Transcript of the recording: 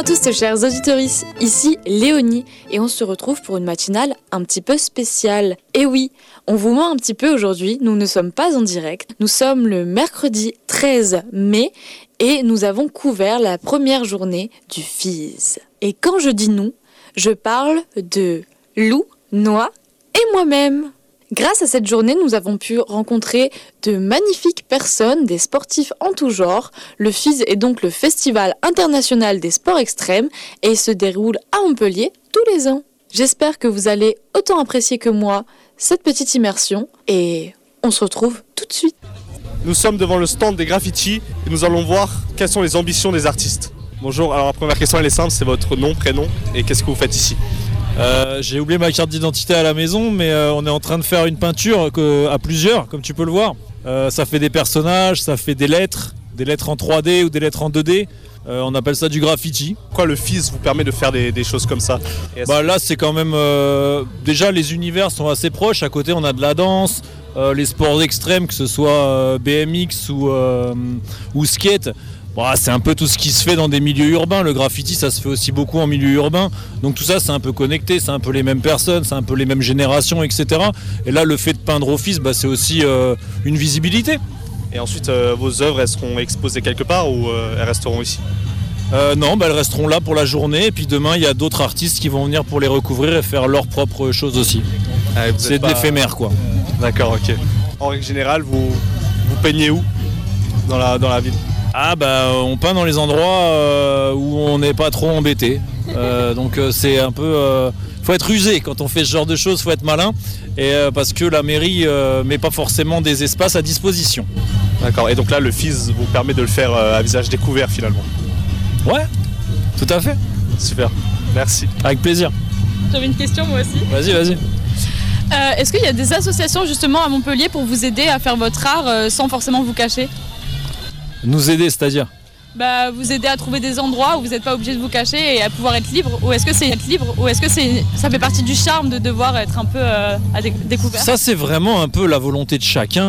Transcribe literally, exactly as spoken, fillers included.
À tous chers auditeurs, ici Léonie et on se retrouve pour une matinale un petit peu spéciale. Et oui, on vous ment un petit peu aujourd'hui, nous ne sommes pas en direct, nous sommes le mercredi treize mai et nous avons couvert la première journée du Fizz. Et quand je dis nous, je parle de Lou, Noah et moi-même. Grâce à cette journée, nous avons pu rencontrer de magnifiques personnes, des sportifs en tout genre. Le Fizz est donc le Festival international des sports extrêmes et il se déroule à Montpellier tous les ans. J'espère que vous allez autant apprécier que moi cette petite immersion et on se retrouve tout de suite. Nous sommes devant le stand des graffitis et nous allons voir quelles sont les ambitions des artistes. Bonjour, alors la première question elle est simple, c'est votre nom, prénom et qu'est-ce que vous faites ici ? Euh, j'ai oublié ma carte d'identité à la maison, mais euh, on est en train de faire une peinture que, à plusieurs, comme tu peux le voir. Euh, ça fait des personnages, ça fait des lettres, des lettres en trois D ou des lettres en deux D. Euh, on appelle ça du graffiti. Pourquoi le Fizz vous permet de faire des, des choses comme ça ? Bah là, c'est quand même... Euh, déjà, les univers sont assez proches. À côté, on a de la danse, euh, les sports extrêmes, que ce soit euh, B M X ou, euh, ou skate. Bon, c'est un peu tout ce qui se fait dans des milieux urbains. Le graffiti, ça se fait aussi beaucoup en milieu urbain. Donc tout ça, c'est un peu connecté, c'est un peu les mêmes personnes, c'est un peu les mêmes générations, et cetera. Et là, le fait de peindre au Fizz, bah, c'est aussi euh, une visibilité. Et ensuite, euh, vos œuvres, elles seront exposées quelque part ou euh, elles resteront ici ? euh, Non, bah, elles resteront là pour la journée. Et puis demain, il y a d'autres artistes qui vont venir pour les recouvrir et faire leurs propres choses aussi. Ah, c'est de pas... l'éphémère, quoi. D'accord, ok. En règle générale, vous, vous peignez où dans la, dans la ville ? Ah bah on peint dans les endroits euh, où on n'est pas trop embêté. Euh, donc euh, c'est un peu... Euh, faut être rusé quand on fait ce genre de choses, faut être malin. Et euh, parce que la mairie euh, met pas forcément des espaces à disposition. D'accord, et donc là le Fizz vous permet de le faire euh, à visage découvert finalement. Ouais, tout à fait. Super, merci. Avec plaisir. J'avais une question moi aussi. Vas-y, vas-y. Euh, est-ce qu'il y a des associations justement à Montpellier pour vous aider à faire votre art euh, sans forcément vous cacher ? Nous aider, c'est-à-dire ? Bah, vous aider à trouver des endroits où vous n'êtes pas obligé de vous cacher et à pouvoir être libre. Ou est-ce que c'est être libre ou est-ce que c'est, ça fait partie du charme de devoir être un peu euh, à dé- découvert ? Ça, c'est vraiment un peu la volonté de chacun.